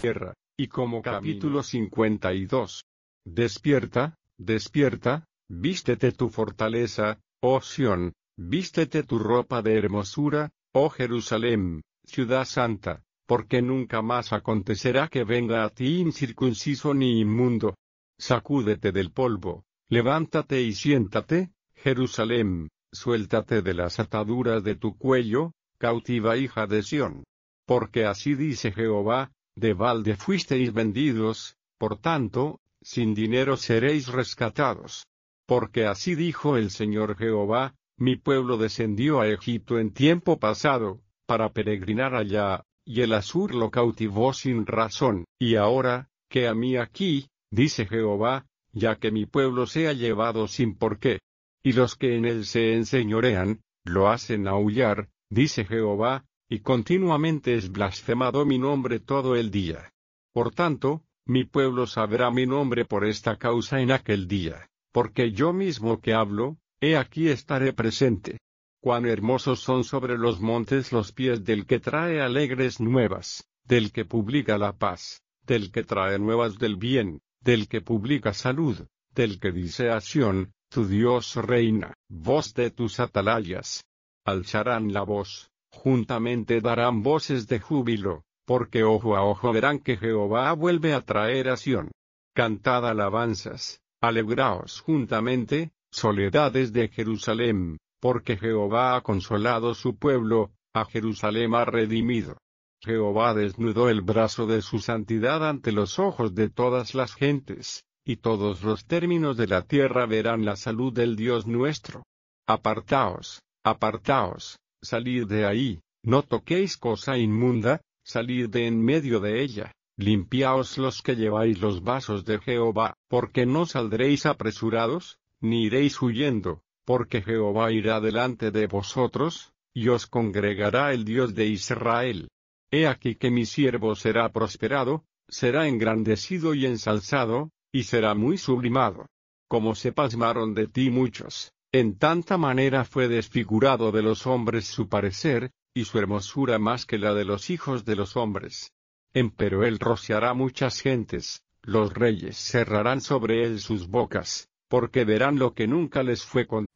tierra, y como capítulo 52. Despierta, despierta, vístete tu fortaleza, oh Sión, vístete tu ropa de hermosura, oh Jerusalén, ciudad santa, porque nunca más acontecerá que venga a ti incircunciso ni inmundo. Sacúdete del polvo, levántate y siéntate, Jerusalén, suéltate de las ataduras de tu cuello, cautiva hija de Sión. Porque así dice Jehová, de balde fuisteis vendidos, por tanto, sin dinero seréis rescatados. Porque así dijo el Señor Jehová, mi pueblo descendió a Egipto en tiempo pasado, para peregrinar allá, y el Asur lo cautivó sin razón, y ahora, que a mí aquí, dice Jehová, ya que mi pueblo sea llevado sin porqué. Y los que en él se enseñorean, lo hacen aullar, dice Jehová, y continuamente es blasfemado mi nombre todo el día. Por tanto, mi pueblo sabrá mi nombre por esta causa en aquel día, porque yo mismo que hablo, he aquí estaré presente. Cuán hermosos son sobre los montes los pies del que trae alegres nuevas, del que publica la paz, del que trae nuevas del bien, del que publica salud, del que dice a Sión, tu Dios reina. Voz de tus atalayas. Alzarán la voz, juntamente darán voces de júbilo, porque ojo a ojo verán que Jehová vuelve a traer a Sión. Cantad alabanzas, alegraos juntamente, soledades de Jerusalén, porque Jehová ha consolado su pueblo, a Jerusalén ha redimido. Jehová desnudó el brazo de su santidad ante los ojos de todas las gentes, y todos los términos de la tierra verán la salud del Dios nuestro. Apartaos, apartaos, salid de ahí, no toquéis cosa inmunda, salid de en medio de ella, limpiaos los que lleváis los vasos de Jehová, porque no saldréis apresurados, ni iréis huyendo, porque Jehová irá delante de vosotros, y os congregará el Dios de Israel. He aquí que mi siervo será prosperado, será engrandecido y ensalzado, y será muy sublimado. Como se pasmaron de ti muchos, en tanta manera fue desfigurado de los hombres su parecer, y su hermosura más que la de los hijos de los hombres. Empero él rociará muchas gentes, los reyes cerrarán sobre él sus bocas, porque verán lo que nunca les fue contado.